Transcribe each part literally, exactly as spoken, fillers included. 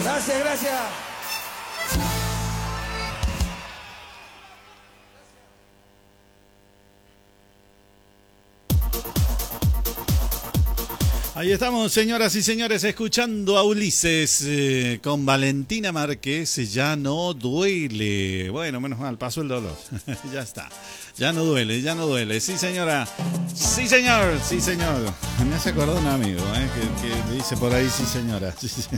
Gracias, gracias. Ahí estamos, señoras y señores, escuchando a Ulises eh, con Valentina Márquez. Ya no duele. Bueno, menos mal, pasó el dolor. Ya está. Ya no duele, ya no duele. Sí, señora. Sí, señor. Sí, señor. Me hace acordar un amigo eh, que, que dice por ahí, sí, señora. Sí, sí.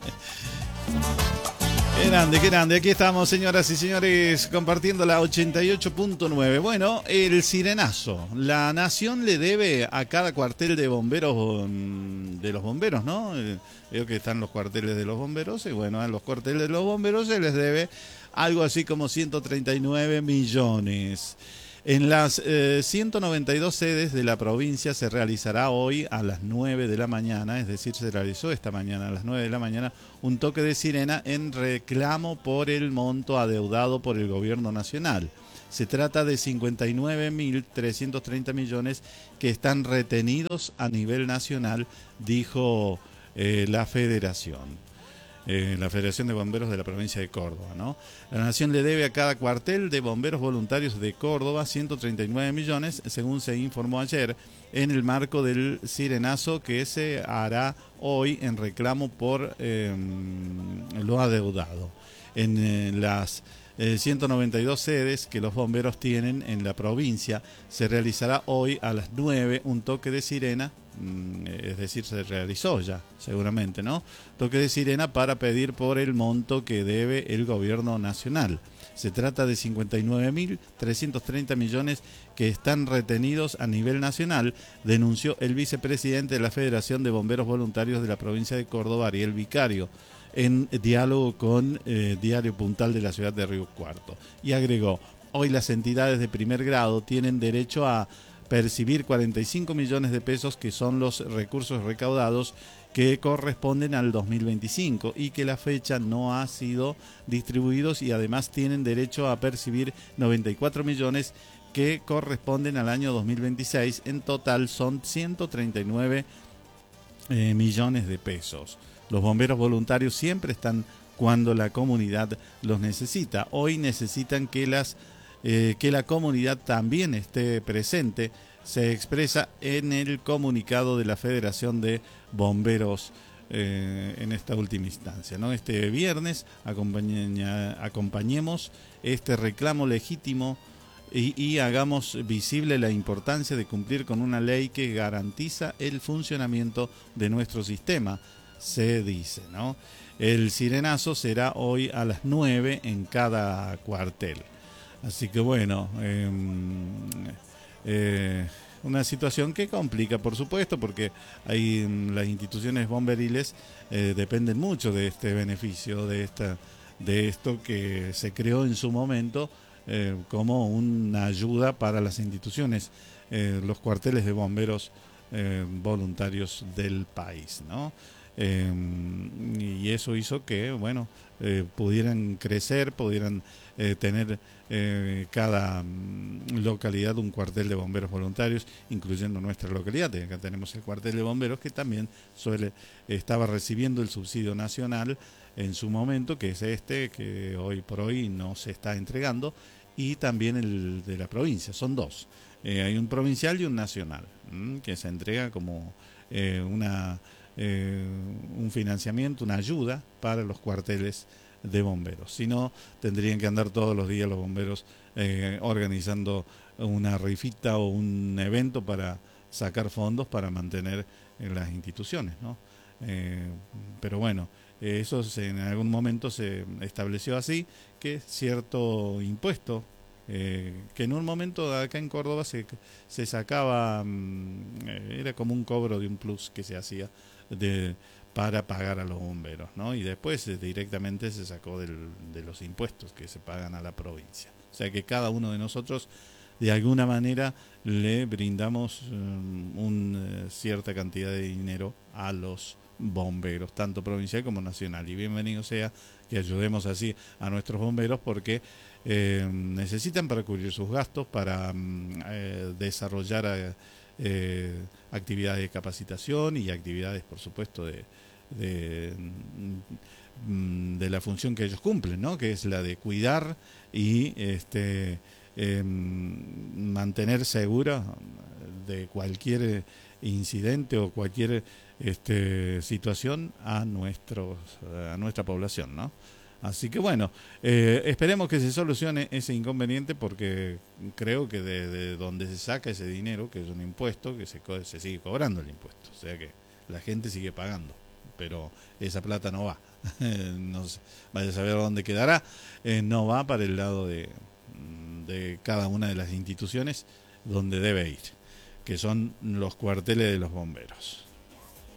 Qué grande, qué grande. Aquí estamos, señoras y señores, compartiendo la ochenta y ocho punto nueve. Bueno, el sirenazo. La nación le debe a cada cuartel de bomberos, de los bomberos, ¿no? Veo que están los cuarteles de los bomberos y bueno, a los cuarteles de los bomberos se les debe algo así como ciento treinta y nueve millones. En las eh, ciento noventa y dos sedes de la provincia se realizará hoy a las nueve de la mañana, es decir, se realizó esta mañana a las nueve de la mañana, un toque de sirena en reclamo por el monto adeudado por el gobierno nacional. Se trata de cincuenta y nueve mil trescientos treinta millones que están retenidos a nivel nacional, dijo eh, la federación. Eh, la Federación de Bomberos de la provincia de Córdoba, ¿no? La Nación le debe a cada cuartel de bomberos voluntarios de Córdoba ciento treinta y nueve millones, según se informó ayer, en el marco del sirenazo que se hará hoy en reclamo por eh, lo adeudado. En eh, las eh, ciento noventa y dos sedes que los bomberos tienen en la provincia, se realizará hoy a las nueve un toque de sirena. Es decir, se realizó ya, seguramente, ¿no? Toque de sirena para pedir por el monto que debe el gobierno nacional. Se trata de cincuenta y nueve mil trescientos treinta millones que están retenidos a nivel nacional, denunció el vicepresidente de la Federación de Bomberos Voluntarios de la provincia de Córdoba, Ariel Vicario, en diálogo con eh, Diario Puntal de la ciudad de Río Cuarto. Y agregó, hoy las entidades de primer grado tienen derecho a percibir cuarenta y cinco millones de pesos que son los recursos recaudados que corresponden al dos mil veinticinco y que la fecha no ha sido distribuidos y además tienen derecho a percibir noventa y cuatro millones que corresponden al año dos mil veintiséis. En total son ciento treinta y nueve eh, millones de pesos. Los bomberos voluntarios siempre están cuando la comunidad los necesita. Hoy necesitan que las Eh, que la comunidad también esté presente, se expresa en el comunicado de la Federación de Bomberos eh, en esta última instancia, ¿no? Este viernes acompaña, acompañemos este reclamo legítimo y, y hagamos visible la importancia de cumplir con una ley que garantiza el funcionamiento de nuestro sistema, se dice, ¿no? El sirenazo será hoy a las nueve en cada cuartel. Así que bueno, eh, eh, una situación que complica, por supuesto, porque hay las instituciones bomberiles eh, dependen mucho de este beneficio, de esta, de esto que se creó en su momento eh, como una ayuda para las instituciones, eh, los cuarteles de bomberos eh, voluntarios del país, ¿no? Eh, y eso hizo que, bueno, eh, pudieran crecer, pudieran eh, tener eh, cada mm, localidad un cuartel de bomberos voluntarios, incluyendo nuestra localidad. Acá tenemos el cuartel de bomberos que también suele estaba recibiendo el subsidio nacional en su momento, que es este, que hoy por hoy no se está entregando, y también el de la provincia, son dos. Eh, hay un provincial y un nacional, ¿m? que se entrega como eh, una... Eh, un financiamiento, una ayuda para los cuarteles de bomberos. Si no, tendrían que andar todos los días los bomberos eh, organizando una rifita o un evento para sacar fondos para mantener eh, las instituciones, ¿no? Eh, pero bueno, eh, eso se, en algún momento se estableció así, que cierto impuesto Eh, que en un momento acá en Córdoba se, se sacaba, eh, era como un cobro de un plus que se hacía de, para pagar a los bomberos, ¿no? Y después eh, directamente se sacó del, de los impuestos que se pagan a la provincia. O sea que cada uno de nosotros de alguna manera le brindamos um, una uh, cierta cantidad de dinero a los bomberos, tanto provincial como nacional. Y bienvenido sea que ayudemos así a nuestros bomberos porque eh, necesitan para cubrir sus gastos, para eh, desarrollar eh, actividades de capacitación y actividades, por supuesto, de, de, de la función que ellos cumplen, ¿no? Que es la de cuidar y este eh, mantener segura de cualquier incidente o cualquier este, situación a nuestros a nuestra población, ¿no? Así que bueno, eh, esperemos que se solucione ese inconveniente, porque creo que de, de donde se saca ese dinero, que es un impuesto, que se, co- se sigue cobrando el impuesto, o sea que la gente sigue pagando, pero esa plata no va. No sé, vaya a saber dónde quedará. Eh, no va para el lado de, de cada una de las instituciones donde debe ir, que son los cuarteles de los bomberos.